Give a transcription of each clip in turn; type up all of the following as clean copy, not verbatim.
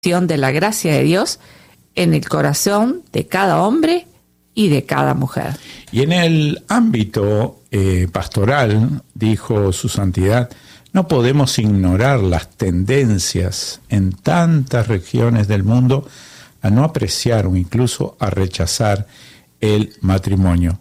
de la gracia de Dios en el corazón de cada hombre y de cada mujer. Y en el ámbito pastoral, dijo su santidad, no podemos ignorar las tendencias en tantas regiones del mundo a no apreciar o incluso a rechazar el matrimonio.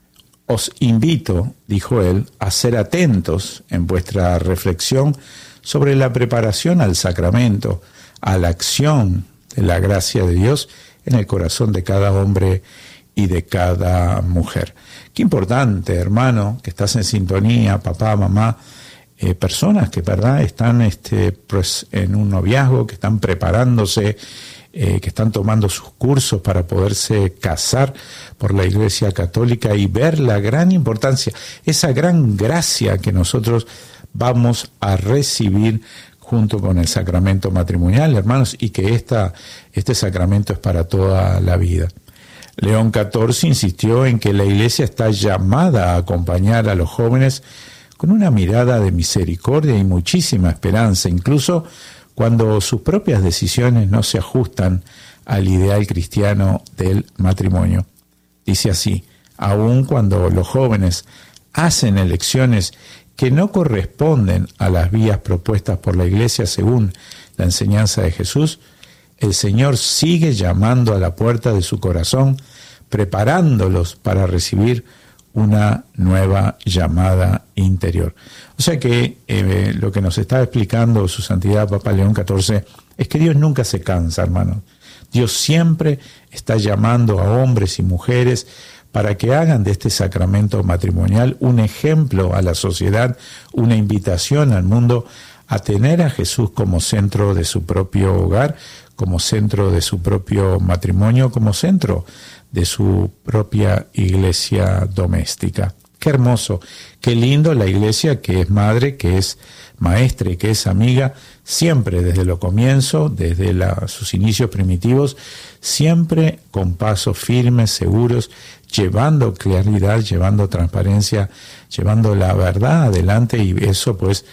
Os invito, dijo él, a ser atentos en vuestra reflexión sobre la preparación al sacramento, a la acción de la gracia de Dios en el corazón de cada hombre y de cada mujer. Qué importante, hermano, que estás en sintonía, papá, mamá, personas que, ¿verdad?, están pues, en un noviazgo, que están preparándose, que están tomando sus cursos para poderse casar por la Iglesia Católica y ver la gran importancia, esa gran gracia que nosotros vamos a recibir junto con el sacramento matrimonial, hermanos, y que este sacramento es para toda la vida. León XIV insistió en que la Iglesia está llamada a acompañar a los jóvenes con una mirada de misericordia y muchísima esperanza, incluso cuando sus propias decisiones no se ajustan al ideal cristiano del matrimonio. Dice así: aun cuando los jóvenes hacen elecciones que no corresponden a las vías propuestas por la Iglesia según la enseñanza de Jesús, el Señor sigue llamando a la puerta de su corazón, preparándolos para recibir una nueva llamada interior. O sea que lo que nos está explicando su santidad Papa León XIV es que Dios nunca se cansa, hermanos. Dios siempre está llamando a hombres y mujeres para que hagan de este sacramento matrimonial un ejemplo a la sociedad, una invitación al mundo a tener a Jesús como centro de su propio hogar, como centro de su propio matrimonio, como centro de su propia iglesia doméstica. Qué hermoso, qué lindo la iglesia que es madre, que es maestra y que es amiga, siempre desde lo comienzo, desde sus inicios primitivos, siempre con pasos firmes, seguros, llevando claridad, llevando transparencia, llevando la verdad adelante, y eso pues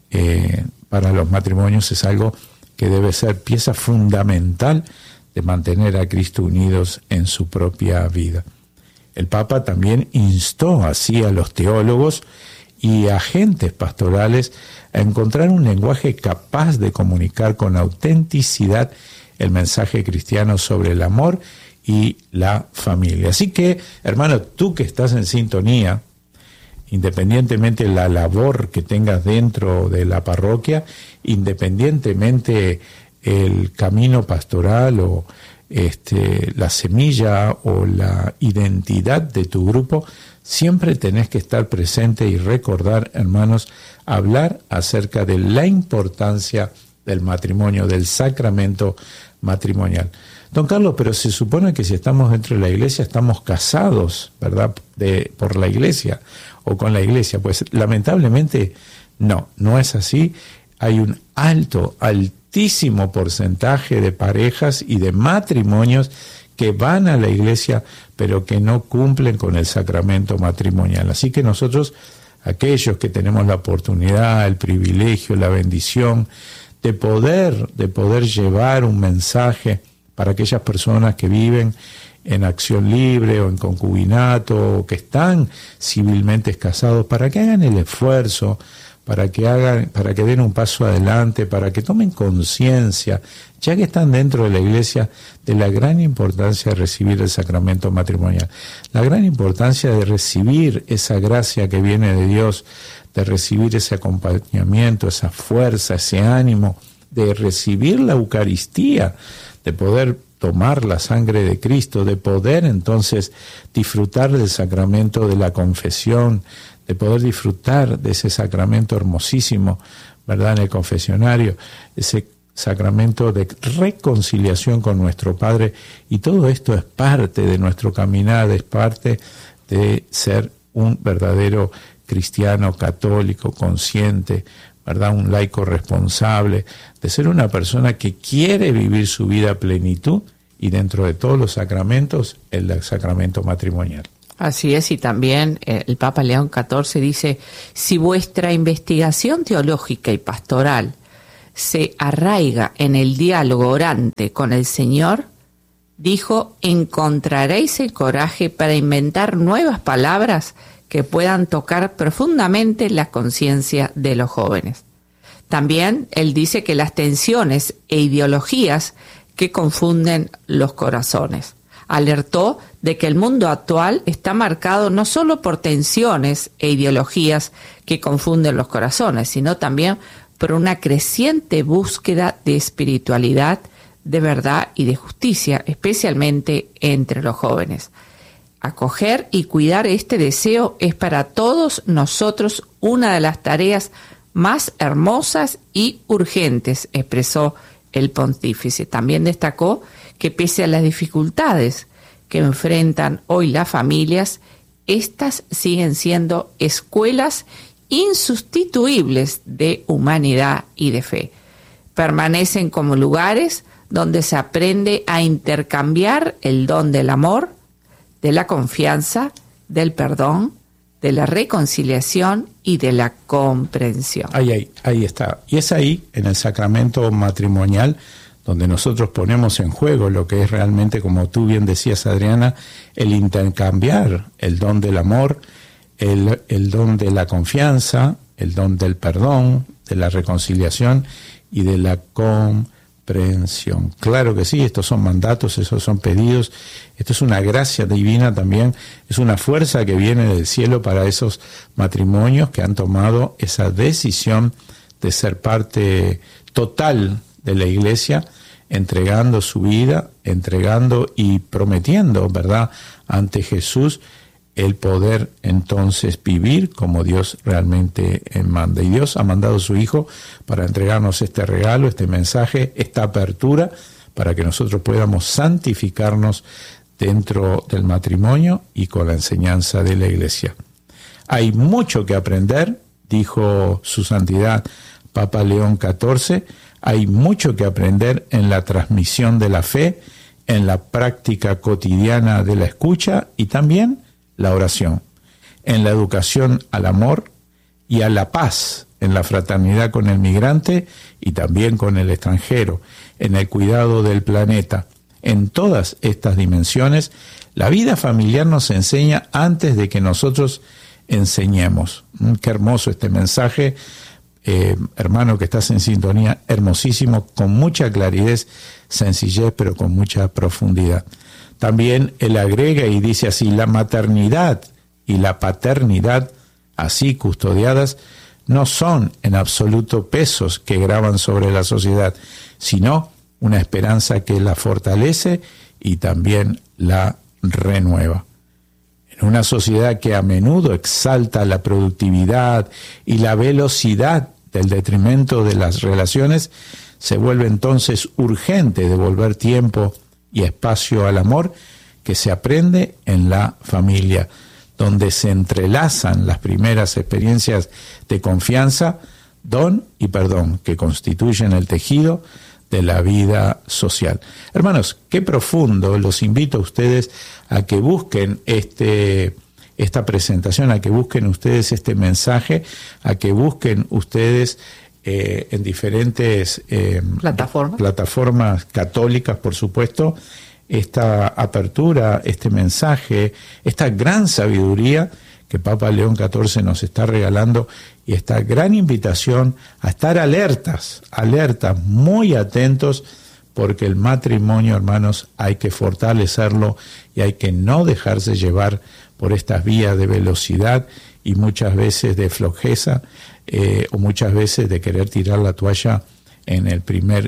para los matrimonios es algo que debe ser pieza fundamental de mantener a Cristo unidos en su propia vida. El Papa también instó así a los teólogos y agentes pastorales a encontrar un lenguaje capaz de comunicar con autenticidad el mensaje cristiano sobre el amor y la familia. Así que, hermano, tú que estás en sintonía, independientemente de la labor que tengas dentro de la parroquia, independientemente el camino pastoral o la semilla o la identidad de tu grupo, siempre tenés que estar presente y recordar, hermanos, hablar acerca de la importancia del matrimonio, del sacramento matrimonial. Don Carlos, pero se supone que si estamos dentro de la iglesia estamos casados, ¿verdad?, por la iglesia o con la iglesia. Pues lamentablemente no es así. Hay un altísimo porcentaje de parejas y de matrimonios que van a la iglesia pero que no cumplen con el sacramento matrimonial. Así que nosotros, aquellos que tenemos la oportunidad, el privilegio, la bendición de poder llevar un mensaje para aquellas personas que viven en acción libre o en concubinato o que están civilmente casados, para que hagan el esfuerzo, para que den un paso adelante, para que tomen conciencia, ya que están dentro de la iglesia, de la gran importancia de recibir el sacramento matrimonial, la gran importancia de recibir esa gracia que viene de Dios, de recibir ese acompañamiento, esa fuerza, ese ánimo, de recibir la Eucaristía, de poder tomar la sangre de Cristo, de poder entonces disfrutar del sacramento de la confesión, de poder disfrutar de ese sacramento hermosísimo, ¿verdad?, en el confesionario, ese sacramento de reconciliación con nuestro Padre. Y todo esto es parte de nuestro caminar, es parte de ser un verdadero cristiano católico consciente, ¿verdad?, un laico responsable, de ser una persona que quiere vivir su vida a plenitud, y dentro de todos los sacramentos, el sacramento matrimonial. Así es, y también el Papa León XIV dice: si vuestra investigación teológica y pastoral se arraiga en el diálogo orante con el Señor, dijo, encontraréis el coraje para inventar nuevas palabras que puedan tocar profundamente la conciencia de los jóvenes. También él dice que las tensiones e ideologías que confunden los corazones. Alertó de que el mundo actual está marcado no solo por tensiones e ideologías que confunden los corazones, sino también por una creciente búsqueda de espiritualidad, de verdad y de justicia, especialmente entre los jóvenes. Acoger y cuidar este deseo es para todos nosotros una de las tareas más hermosas y urgentes, expresó el pontífice. También destacó que pese a las dificultades que enfrentan hoy las familias, estas siguen siendo escuelas insustituibles de humanidad y de fe. Permanecen como lugares donde se aprende a intercambiar el don del amor, de la confianza, del perdón, de la reconciliación y de la comprensión. Ahí está. Y es ahí, en el sacramento matrimonial, donde nosotros ponemos en juego lo que es realmente, como tú bien decías, Adriana, el intercambiar el don del amor, el don de la confianza, el don del perdón, de la reconciliación y de la comprensión. Claro que sí, estos son mandatos, esos son pedidos, esto es una gracia divina también, es una fuerza que viene del cielo para esos matrimonios que han tomado esa decisión de ser parte total de la Iglesia, entregando su vida, entregando y prometiendo, ¿verdad?, ante Jesús, el poder entonces vivir como Dios realmente manda. Y Dios ha mandado a su Hijo para entregarnos este regalo, este mensaje, esta apertura, para que nosotros podamos santificarnos dentro del matrimonio y con la enseñanza de la Iglesia. Hay mucho que aprender, dijo su santidad Papa León XIV, hay mucho que aprender en la transmisión de la fe, en la práctica cotidiana de la escucha y también la oración, en la educación al amor y a la paz, en la fraternidad con el migrante y también con el extranjero, en el cuidado del planeta. En todas estas dimensiones, la vida familiar nos enseña antes de que nosotros enseñemos. Qué hermoso este mensaje, hermano que estás en sintonía, hermosísimo, con mucha claridad, sencillez, pero con mucha profundidad. También él agrega y dice así, la maternidad y la paternidad, así custodiadas, no son en absoluto pesos que gravan sobre la sociedad, sino una esperanza que la fortalece y también la renueva. En una sociedad que a menudo exalta la productividad y la velocidad del detrimento de las relaciones, se vuelve entonces urgente devolver tiempo y espacio al amor que se aprende en la familia, donde se entrelazan las primeras experiencias de confianza, don y perdón, que constituyen el tejido de la vida social. Hermanos, qué profundo, los invito a ustedes a que busquen esta presentación, a que busquen ustedes este mensaje, a que busquen ustedes en diferentes plataformas católicas, por supuesto, esta apertura, este mensaje, esta gran sabiduría que Papa León XIV nos está regalando y esta gran invitación a estar alertas, muy atentos, porque el matrimonio, hermanos, hay que fortalecerlo y hay que no dejarse llevar por estas vías de velocidad y muchas veces de flojeza o muchas veces de querer tirar la toalla en el primer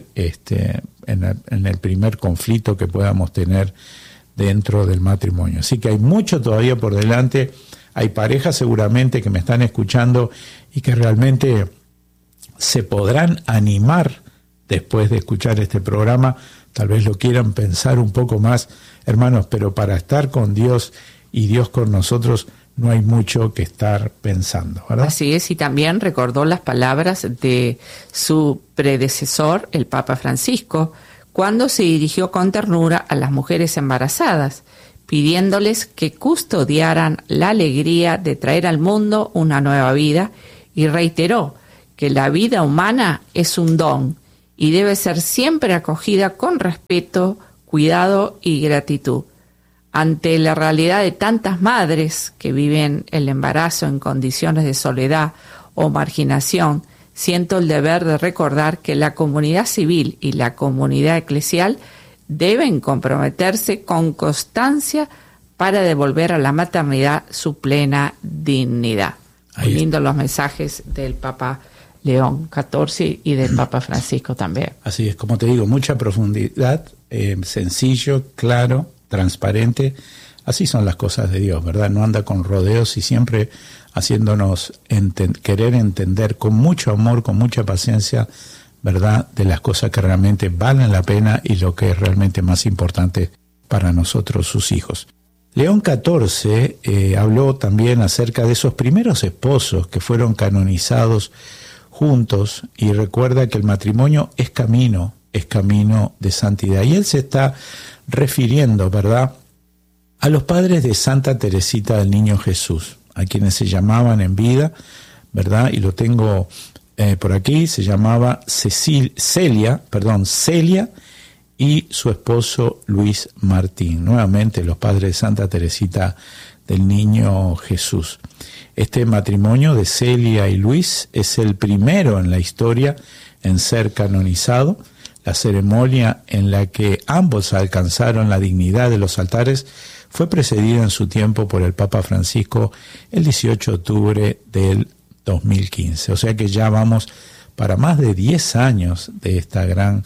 conflicto que podamos tener dentro del matrimonio. Así que hay mucho todavía por delante. Hay parejas seguramente que me están escuchando y que realmente se podrán animar después de escuchar este programa. Tal vez lo quieran pensar un poco más, hermanos, pero para estar con Dios y Dios con nosotros no hay mucho que estar pensando, ¿verdad? Así es, y también recordó las palabras de su predecesor, el Papa Francisco, cuando se dirigió con ternura a las mujeres embarazadas, pidiéndoles que custodiaran la alegría de traer al mundo una nueva vida, y reiteró que la vida humana es un don y debe ser siempre acogida con respeto, cuidado y gratitud. Ante la realidad de tantas madres que viven el embarazo en condiciones de soledad o marginación, siento el deber de recordar que la comunidad civil y la comunidad eclesial deben comprometerse con constancia para devolver a la maternidad su plena dignidad. Muy lindos los mensajes del Papa León XIV y del Papa Francisco también. Así es, como te digo, mucha profundidad, sencillo, claro, transparente. Así son las cosas de Dios, ¿verdad? No anda con rodeos y siempre haciéndonos querer entender con mucho amor, con mucha paciencia, ¿verdad?, de las cosas que realmente valen la pena y lo que es realmente más importante para nosotros, sus hijos. León XIV habló también acerca de esos primeros esposos que fueron canonizados juntos, y recuerda que el matrimonio es camino de santidad. Y él se está refiriendo, ¿verdad?, a los padres de Santa Teresita del Niño Jesús, a quienes se llamaban en vida, ¿verdad?, y lo tengo por aquí, se llamaba Celia y su esposo Luis Martín. Nuevamente los padres de Santa Teresita del Niño Jesús. Este matrimonio de Celia y Luis es el primero en la historia en ser canonizado. La ceremonia en la que ambos alcanzaron la dignidad de los altares fue precedida en su tiempo por el Papa Francisco el 18 de octubre del 2015. O sea que ya vamos para más de 10 años de esta gran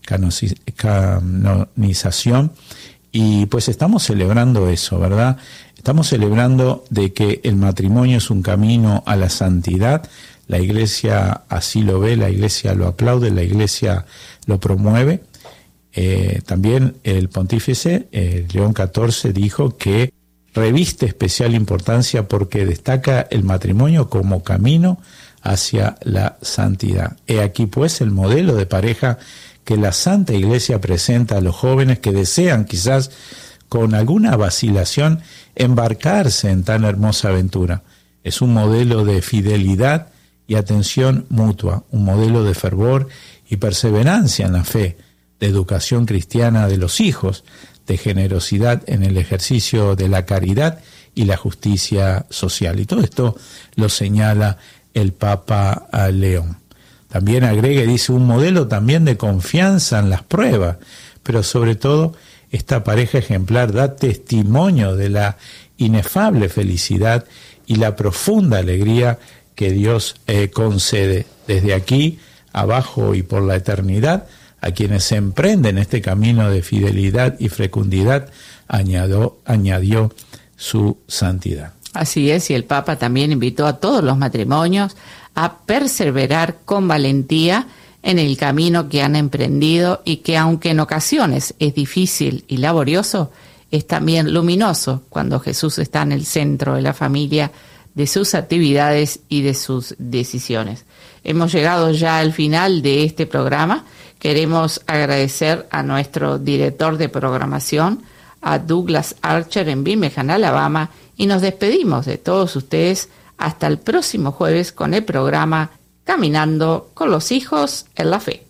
canonización, y pues estamos celebrando eso, ¿verdad? Estamos celebrando de que el matrimonio es un camino a la santidad. La Iglesia así lo ve, la Iglesia lo aplaude, la Iglesia lo promueve. También el pontífice León XIV dijo que reviste especial importancia porque destaca el matrimonio como camino hacia la santidad. He aquí pues el modelo de pareja que la Santa Iglesia presenta a los jóvenes que desean, quizás con alguna vacilación, embarcarse en tan hermosa aventura. Es un modelo de fidelidad y atención mutua, un modelo de fervor y perseverancia en la fe, de educación cristiana de los hijos, de generosidad en el ejercicio de la caridad y la justicia social. Y todo esto lo señala el Papa León. También agrega y dice un modelo también de confianza en las pruebas, pero sobre todo esta pareja ejemplar da testimonio de la inefable felicidad y la profunda alegría que Dios concede desde aquí, abajo y por la eternidad, a quienes se emprenden este camino de fidelidad y fecundidad, añadió su santidad. Así es, y el Papa también invitó a todos los matrimonios a perseverar con valentía en el camino que han emprendido y que, aunque en ocasiones es difícil y laborioso, es también luminoso cuando Jesús está en el centro de la familia, de sus actividades y de sus decisiones. Hemos llegado ya al final de este programa. Queremos agradecer a nuestro director de programación, a Douglas Archer en Birmingham, Alabama, y nos despedimos de todos ustedes hasta el próximo jueves con el programa Caminando con los Hijos en la Fe.